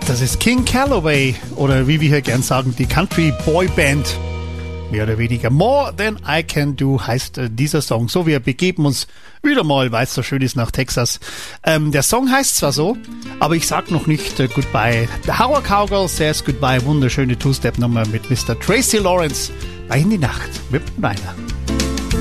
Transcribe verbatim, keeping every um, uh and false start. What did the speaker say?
Das ist King Calloway oder wie wir hier gern sagen, die Country Boy Band. Mehr oder weniger. More Than I Can Do heißt äh, dieser Song. So, wir begeben uns wieder mal, weil es so schön ist, nach Texas. Ähm, der Song heißt zwar so, aber ich sag noch nicht äh, Goodbye. The Howard Cowgirl says Goodbye. Wunderschöne Two-Step-Nummer mit Mister Tracy Lawrence bei In die Nacht mit Rainer.